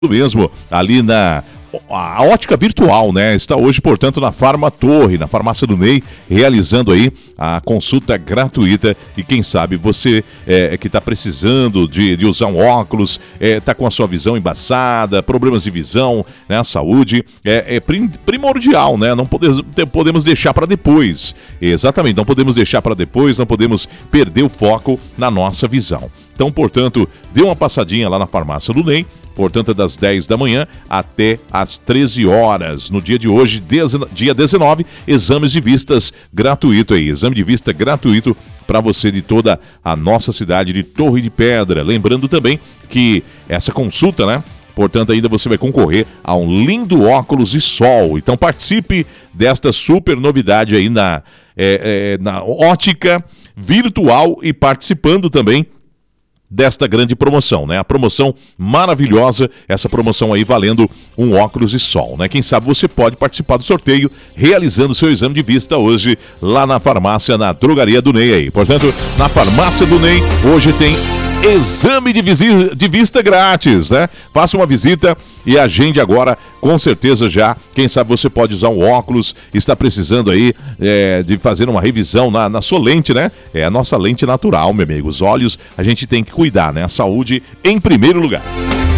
mesmo, ali na a ótica virtual, né? Está hoje, portanto, na Farma Torre, na farmácia do Ney, realizando aí a consulta gratuita. E quem sabe você que está precisando de usar um óculos, está com a sua visão embaçada, problemas de visão, né? A saúde é primordial, né? Não podemos deixar para depois. Exatamente, não podemos deixar para depois, não podemos perder o foco na nossa visão. Então, portanto, dê uma passadinha lá na farmácia do Ney, portanto, é das 10 da manhã até às 13 horas. No dia de hoje, dia 19, exames de vistas gratuito aí. Exame de vista gratuito para você de toda a nossa cidade de Torre de Pedra. Lembrando também que essa consulta, né? Portanto, ainda você vai concorrer a um lindo óculos de sol. Então, participe desta super novidade aí na ótica virtual e participando também desta grande promoção, né? A promoção maravilhosa, essa promoção aí valendo um óculos de sol, né? Quem sabe você pode participar do sorteio realizando seu exame de vista hoje lá na farmácia, na drogaria do Ney aí. Portanto, na farmácia do Ney, hoje tem exame de vista grátis, né? Faça uma visita e agende agora, com certeza já. Quem sabe você pode usar um óculos, está precisando aí de fazer uma revisão na sua lente, né? É a nossa lente natural, meu amigo. Os olhos a gente tem que cuidar, né? A saúde em primeiro lugar.